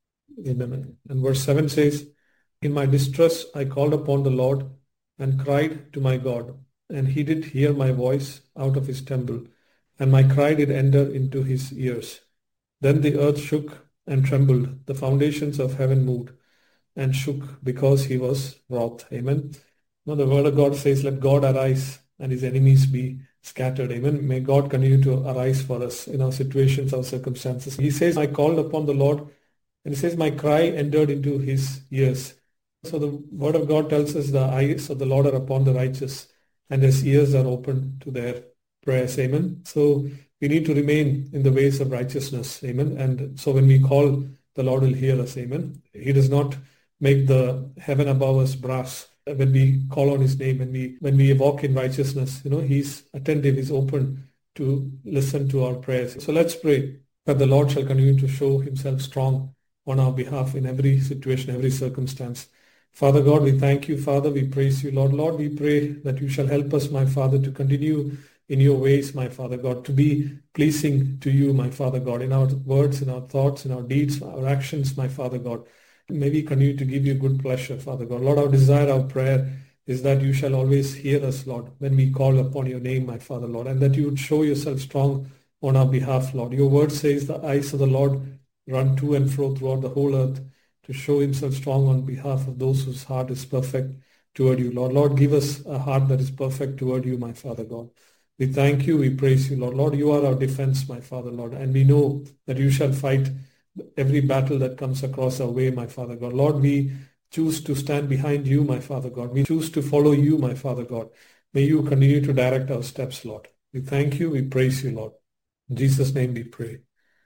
Amen. And verse 7 says, in my distress I called upon the Lord and cried to my God, and he did hear my voice out of his temple, and my cry did enter into his ears. Then the earth shook and trembled, the foundations of heaven moved and shook because he was wroth. Amen. Now the word of God says, let God arise and his enemies be scattered. Amen. May God continue to arise for us in our situations, our circumstances. He says, I called upon the Lord, and he says, my cry entered into his ears. So the word of God tells us the eyes of the Lord are upon the righteous and his ears are open to their prayers. Amen. So we need to remain in the ways of righteousness. Amen. And so when we call, the Lord will hear us. Amen. He does not make the heaven above us brass. When we call on his name, when we walk in righteousness, he's attentive, he's open to listen to our prayers. So let's pray that the Lord shall continue to show himself strong on our behalf in every situation, every circumstance. Father God, we thank you, Father. We praise you, Lord. Lord, we pray that you shall help us, my Father, to continue in your ways, my Father God, to be pleasing to you, my Father God, in our words, in our thoughts, in our deeds, our actions, my Father God. may we continue to give you good pleasure, Father God. Lord, our desire, our prayer is that you shall always hear us, Lord, when we call upon your name, my Father, Lord, and that you would show yourself strong on our behalf, Lord. Your word says the eyes of the Lord run to and fro throughout the whole earth to show himself strong on behalf of those whose heart is perfect toward you, Lord. Lord, give us a heart that is perfect toward you, my Father God. We thank you, we praise you, Lord. Lord, you are our defense, my Father, Lord, and we know that you shall fight every battle that comes across our way, my Father God. Lord, we choose to stand behind you, my Father God. We choose to follow you, my Father God. May you continue to direct our steps, Lord. We thank you, we praise you, Lord. In Jesus' name we pray.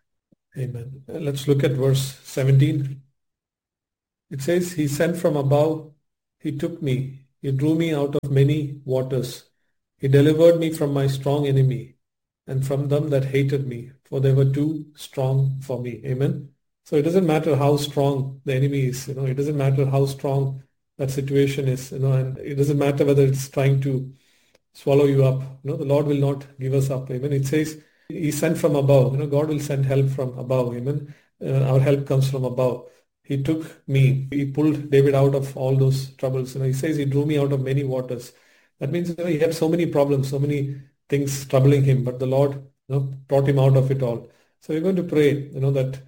Amen. Let's look at verse 17. It says, he sent from above, he took me, he drew me out of many waters. He delivered me from my strong enemy and from them that hated me, for they were too strong for me. Amen. So it doesn't matter how strong the enemy is, it doesn't matter how strong that situation is, and it doesn't matter whether it's trying to swallow you up. The Lord will not give us up. Amen. It says he sent from above. God will send help from above. Amen. Our help comes from above. He took me. He pulled David out of all those troubles. He says he drew me out of many waters. That means he had so many problems, so many things troubling him, but the Lord brought him out of it all. So we're going to pray, that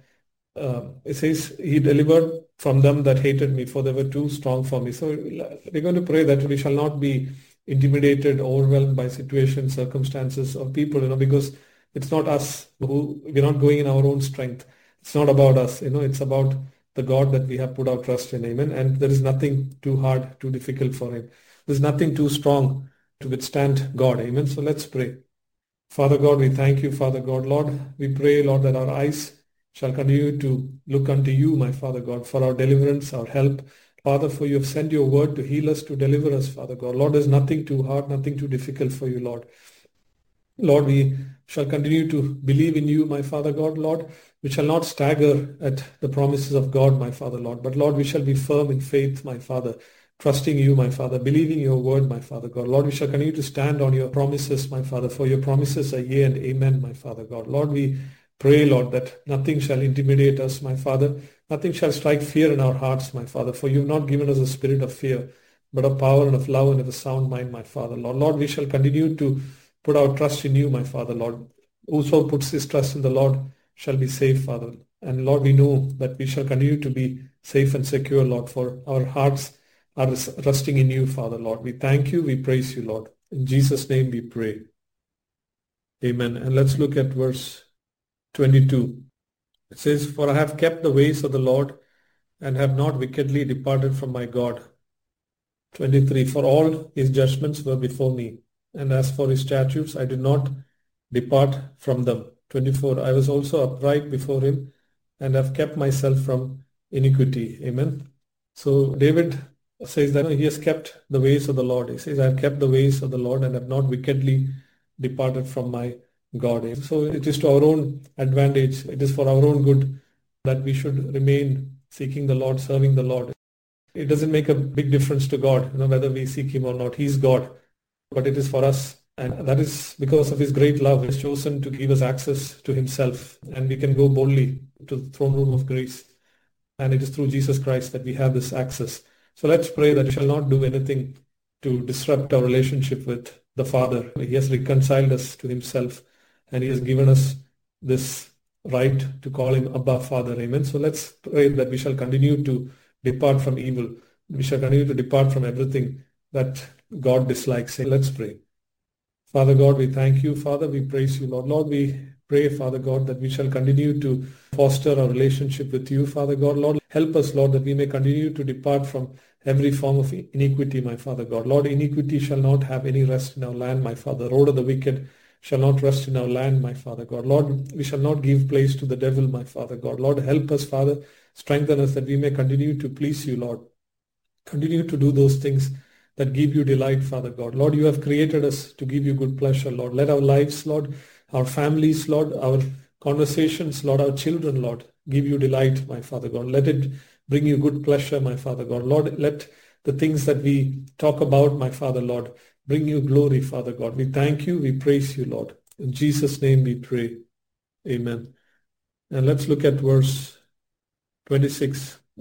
it says he delivered from them that hated me, for they were too strong for me. So we're going to pray that we shall not be intimidated, overwhelmed by situations, circumstances, or people, because it's not us we're not going in our own strength. It's not about us, it's about the God that we have put our trust in. Amen. And there is nothing too hard, too difficult for him. There's nothing too strong to withstand God. Amen. So let's pray. Father God, we thank you, Father God. Lord, we pray, Lord, that our eyes shall continue to look unto you, my Father God, for our deliverance, our help. Father, for you have sent your word to heal us, to deliver us, Father God. Lord, there's nothing too hard, nothing too difficult for you, Lord. Lord, we shall continue to believe in you, my Father God, Lord. We shall not stagger at the promises of God, my Father, Lord. But Lord, we shall be firm in faith, my Father, trusting you, my Father, believing your word, my Father God. Lord, we shall continue to stand on your promises, my Father, for your promises are yea and amen, my Father God. Lord, we pray, Lord, that nothing shall intimidate us, my Father. Nothing shall strike fear in our hearts, my Father, for you have not given us a spirit of fear, but of power and of love and of a sound mind, my Father. Lord, we shall continue to put our trust in you, my Father, Lord. Whoso puts his trust in the Lord shall be safe, Father. And Lord, we know that we shall continue to be safe and secure, Lord, for our hearts are resting in you, Father, Lord. We thank you, we praise you, Lord. In Jesus' name we pray. Amen. And let's look at verse 22. It says, for I have kept the ways of the Lord and have not wickedly departed from my God. 23. For all his judgments were before me, and as for his statutes, I did not depart from them. 24. I was also upright before him and have kept myself from iniquity. Amen. So David says that he has kept the ways of the Lord. He says, I have kept the ways of the Lord and have not wickedly departed from my God. So it is to our own advantage. It is for our own good that we should remain seeking the Lord, serving the Lord. It doesn't make a big difference to God, whether we seek him or not. He's God. But it is for us. And that is because of his great love. He has chosen to give us access to himself. And we can go boldly to the throne room of grace. And it is through Jesus Christ that we have this access. So let's pray that we shall not do anything to disrupt our relationship with the Father. He has reconciled us to himself. And he has given us this right to call him Abba, Father. Amen. So let's pray that we shall continue to depart from evil. We shall continue to depart from everything that God dislikes. Let's pray. Father God, we thank you. Father, we praise you, Lord. Lord, we pray, Father God, that we shall continue to foster our relationship with you, Father God. Lord, help us, Lord, that we may continue to depart from every form of iniquity, my Father God. Lord, iniquity shall not have any rest in our land, my Father. The road of the wicked shall not rest in our land, my Father God. Lord, we shall not give place to the devil, my Father God. Lord, help us, Father. Strengthen us that we may continue to please you, Lord. Continue to do those things that give you delight, Father God. Lord, you have created us to give you good pleasure, Lord. Let our lives, Lord, our families, Lord, our conversations, Lord, our children, Lord, give you delight, my Father God. Let it bring you good pleasure, my Father God. Lord, let the things that we talk about, my Father, Lord, bring you glory, Father God. We thank you, we praise you, Lord. In Jesus' name we pray. Amen. And let's look at verse 26.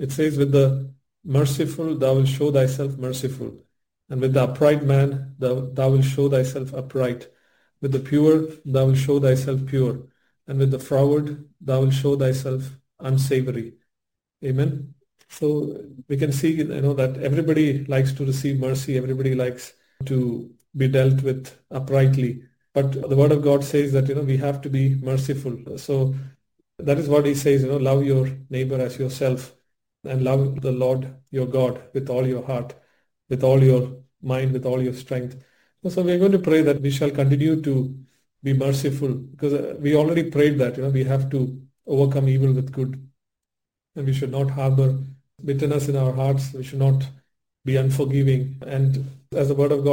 It says, with the merciful thou wilt show thyself merciful, and with the upright man thou wilt show thyself upright. With the pure thou wilt show thyself pure, and with the froward thou wilt show thyself unsavory. Amen. So we can see, that everybody likes to receive mercy. Everybody likes to be dealt with uprightly. But the Word of God says that, we have to be merciful. So that is what He says, love your neighbor as yourself, and love the Lord your God with all your heart, with all your mind, with all your strength. So we are going to pray that we shall continue to be merciful, because we already prayed that, we have to overcome evil with good. And we should not harbor bitterness in our hearts. We should not be unforgiving. And as the Word of God